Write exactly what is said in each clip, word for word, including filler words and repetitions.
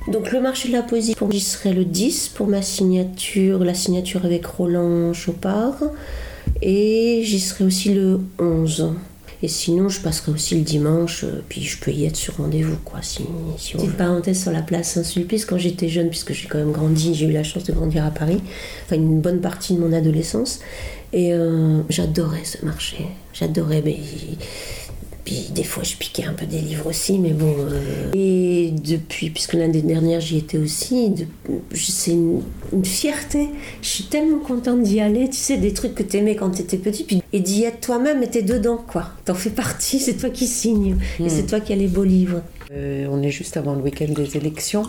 Donc le marché de la poésie, pour j'y serai le dix pour ma signature, la signature avec Roland Chopard. Et j'y serai aussi le onze. Et sinon, je passerai aussi le dimanche, puis je peux y être sur rendez-vous, quoi. Si, si on... Petite parenthèse sur la place Saint-Sulpice, quand j'étais jeune, puisque j'ai quand même grandi, j'ai eu la chance de grandir à Paris, enfin une bonne partie de mon adolescence, et euh, j'adorais ce marché, j'adorais, mais... Puis des fois, je piquais un peu des livres aussi, mais bon... Euh... Et depuis, puisque l'année dernière, j'y étais aussi, de... c'est une... une fierté. Je suis tellement contente d'y aller, tu sais, des trucs que t'aimais quand t'étais petit, puis... et d'y être toi-même, et t'es dedans, quoi. T'en fais partie, c'est toi qui signes, mmh. et c'est toi qui as les beaux livres. Euh, on est juste avant le week-end des élections.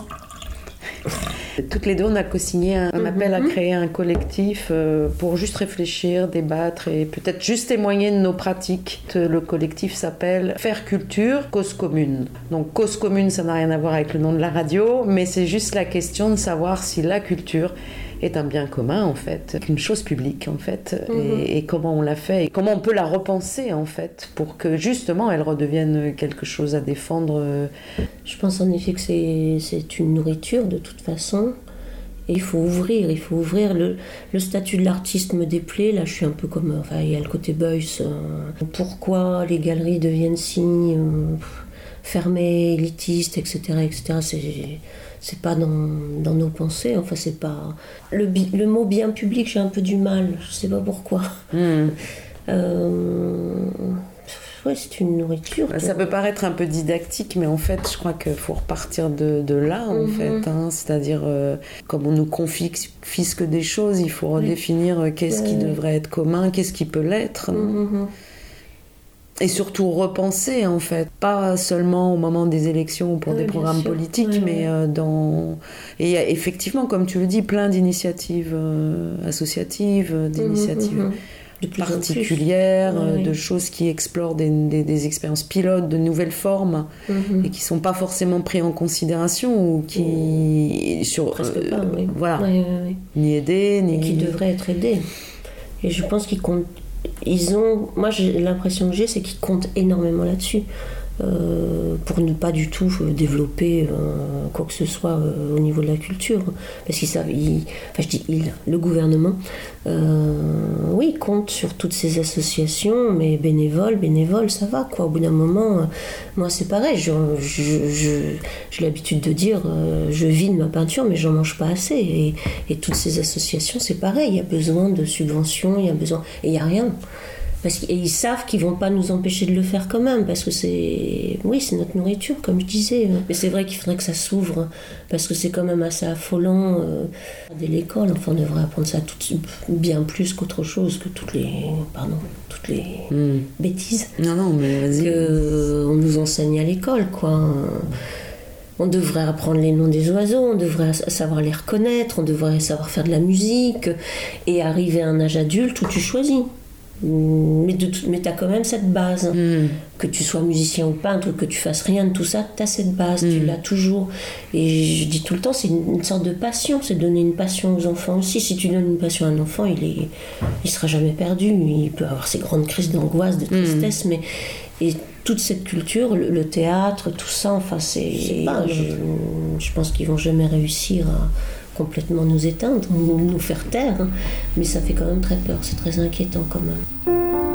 Toutes les deux, on a co-signé un, un appel à créer un collectif euh, pour juste réfléchir, débattre et peut-être juste témoigner de nos pratiques. Le collectif s'appelle Faire Culture, Cause Commune. Donc Cause Commune, ça n'a rien à voir avec le nom de la radio, mais c'est juste la question de savoir si la culture est un bien commun en fait, une chose publique en fait, mmh. et, et comment on l'a fait, et comment on peut la repenser en fait, pour que justement elle redevienne quelque chose à défendre. Je pense en effet que c'est, c'est une nourriture de toute façon, et il faut ouvrir, il faut ouvrir. Le, le statut de l'artiste me déplaît, là je suis un peu comme, enfin il y a le côté Beuys, euh, pourquoi les galeries deviennent si euh, fermées, élitistes, et cetera, et cetera, c'est... C'est pas dans, dans nos pensées, enfin c'est pas... Le, le mot bien public, j'ai un peu du mal, je sais pas pourquoi. Mmh. Euh... Ouais, c'est une nourriture. Ça peut paraître un peu didactique, mais en fait, je crois qu'il faut repartir de, de là, en mmh. fait. Hein. C'est-à-dire, euh, comme on nous confisque des choses, il faut redéfinir oui. qu'est-ce ouais. qui devrait être commun, qu'est-ce qui peut l'être. Mmh. Et surtout repenser, en fait, pas seulement au moment des élections ou pour oui, des programmes sûr. politiques, oui, mais oui. Euh, dans... Et il y a effectivement, comme tu le dis, plein d'initiatives euh, associatives, d'initiatives mmh, mmh. particulières, oui, oui. de choses qui explorent des, des, des expériences pilotes, de nouvelles formes, mmh. et qui ne sont pas forcément prises en considération, ou qui... Mmh. Sur, Presque euh, pas, oui. Voilà. Oui, oui, oui. Ni aidées, ni... Et qui devraient être aidées. Et je pense qu'ils comptent... Ils ont, moi j'ai l'impression que j'ai, c'est qu'ils comptent énormément là-dessus euh, pour ne pas du tout développer euh, quoi que ce soit euh, au niveau de la culture, parce qu'ils savent, ils, enfin je dis ils, le gouvernement, euh, oui, compte sur toutes ces associations, mais bénévoles, bénévoles, ça va quoi. Au bout d'un moment, euh, moi c'est pareil, je, je, je, j'ai l'habitude de dire, euh, je vide ma peinture, mais j'en mange pas assez, et, et toutes ces associations, c'est pareil, il y a besoin de subventions, il y a besoin, et il y a rien. Parce qu'ils savent qu'ils vont pas nous empêcher de le faire quand même, parce que c'est, oui, c'est notre nourriture, comme je disais. Mais c'est vrai qu'il faudrait que ça s'ouvre, parce que c'est quand même assez affolant. Euh, dès l'école, enfin, on devrait apprendre ça tout, bien plus qu'autre chose, que toutes les, pardon, toutes les mm. bêtises. Non, non, mais vas-y. Que on nous enseigne à l'école, quoi. On devrait apprendre les noms des oiseaux, on devrait savoir les reconnaître, on devrait savoir faire de la musique, et arriver à un âge adulte où tu choisis. Mais, de, mais tu as quand même cette base. Mm. Que tu sois musicien ou peintre, que tu fasses rien de tout ça, tu as cette base, mm. tu l'as toujours. Et je dis tout le temps, c'est une, une sorte de passion, c'est donner une passion aux enfants aussi. Si tu donnes une passion à un enfant, il est, il sera jamais perdu. Il peut avoir ses grandes crises d'angoisse, de tristesse, mm. mais et toute cette culture, le, le théâtre, tout ça, enfin, c'est. c'est pas, je, je pense qu'ils vont jamais réussir à complètement nous éteindre, nous, nous faire taire, hein. Mais ça fait quand même très peur, c'est très inquiétant quand même.